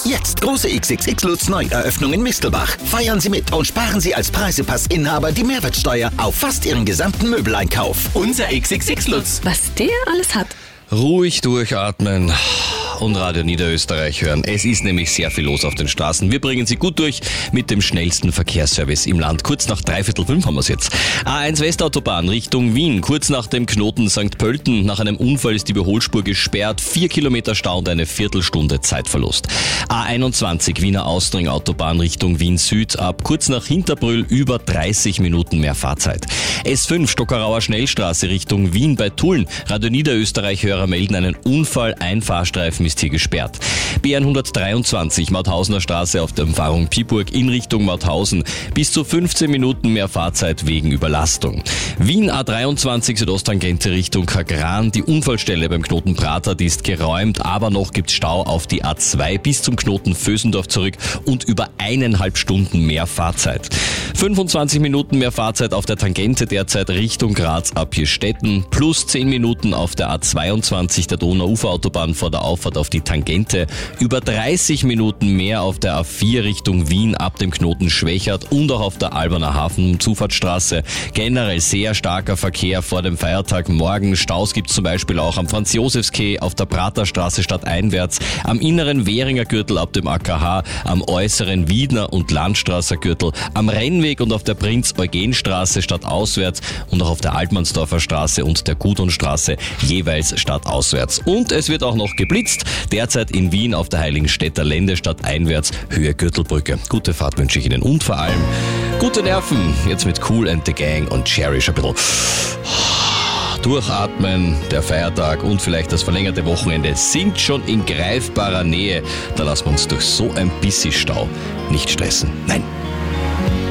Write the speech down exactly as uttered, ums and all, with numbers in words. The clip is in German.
Jetzt große X X X Lutz Neueröffnung in Mistelbach. Feiern Sie mit und sparen Sie als Preisepassinhaber die Mehrwertsteuer auf fast Ihren gesamten Möbeleinkauf. Unser X X X Lutz. Was der alles hat. Ruhig durchatmen und Radio Niederösterreich hören. Es ist nämlich sehr viel los auf den Straßen. Wir bringen Sie gut durch mit dem schnellsten Verkehrsservice im Land. Kurz nach dreiviertel fünf haben wir es jetzt. A eins Westautobahn Richtung Wien. Kurz nach dem Knoten Sankt Pölten. Nach einem Unfall ist die Überholspur gesperrt. Vier Kilometer Stau und eine Viertelstunde Zeitverlust. A einundzwanzig Wiener Austring Autobahn Richtung Wien Süd. Ab kurz nach Hinterbrühl über dreißig Minuten mehr Fahrzeit. S fünf Stockerauer Schnellstraße Richtung Wien bei Tulln. Radio Niederösterreich Hörer melden einen Unfall. Ein Fahrstreifen ist hier gesperrt. B hundertdreiundzwanzig Mauthausener Straße auf der Umfahrung Piburg in Richtung Mauthausen. Bis zu fünfzehn Minuten mehr Fahrzeit wegen Überlastung. Wien A dreiundzwanzig Südosttangente Richtung Kagran. Die Unfallstelle beim Knoten Prater, die ist geräumt, aber noch gibt's Stau auf die A zwei bis zum Knoten Vösendorf zurück und über eineinhalb Stunden mehr Fahrzeit. fünfundzwanzig Minuten mehr Fahrzeit auf der Tangente derzeit Richtung Graz ab Hirstetten, plus zehn Minuten auf der A zweiundzwanzig der Donauuferautobahn vor der Auffahrt auf die Tangente, über dreißig Minuten mehr auf der A vier Richtung Wien ab dem Knoten Schwächert und auch auf der Alberner Hafen Zufahrtsstraße. Generell sehr starker Verkehr vor dem Feiertag morgen. Staus gibt es zum Beispiel auch am Franz-Josefs-Quai, auf der Praterstraße stadteinwärts, am inneren Währinger Gürtel ab dem A K H, am äußeren Wiedner und Landstrasser Gürtel, am Rennweg und auf der Prinz-Eugen-Straße stadtauswärts und auch auf der Altmannsdorfer Straße und der Gudrunstraße jeweils stadtauswärts. Und es wird auch noch geblitzt, derzeit in Wien auf der Heiligenstädter Lände stadteinwärts Höhe Gürtelbrücke. Gute Fahrt wünsche ich Ihnen und vor allem gute Nerven. Jetzt mit Kool and the Gang und Cherish ein bisschen durchatmen. Der Feiertag und vielleicht das verlängerte Wochenende sind schon in greifbarer Nähe. Da lassen wir uns durch so ein bisschen Stau nicht stressen. Nein.